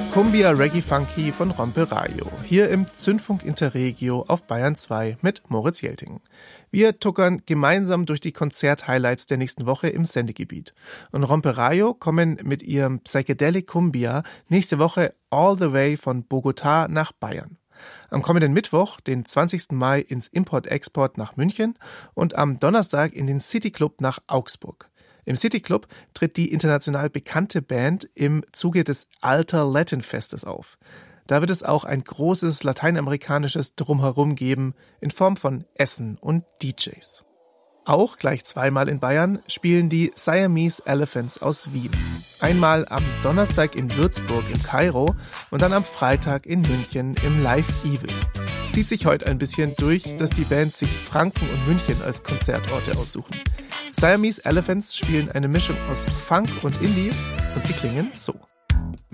Cumbia Reggae Funky von Romperaio, hier im Zündfunk Interregio auf Bayern 2 mit Moritz Jelting. Wir tuckern gemeinsam durch die Konzert-Highlights der nächsten Woche im Sendegebiet. Und Romperaio kommen mit ihrem Psychedelic Cumbia nächste Woche all the way von Bogotá nach Bayern. Am kommenden Mittwoch, den 20. Mai, ins Import-Export nach München und am Donnerstag in den City Club nach Augsburg. Im City Club tritt die international bekannte Band im Zuge des Alter Latin Festes auf. Da wird es auch ein großes lateinamerikanisches Drumherum geben in Form von Essen und DJs. Auch gleich zweimal in Bayern spielen die Siamese Elephants aus Wien. Einmal am Donnerstag in Würzburg im Kairo und dann am Freitag in München im Live Evil. Zieht sich heute ein bisschen durch, dass die Bands sich Franken und München als Konzertorte aussuchen. Siamese Elephants spielen eine Mischung aus Funk und Indie und sie klingen so.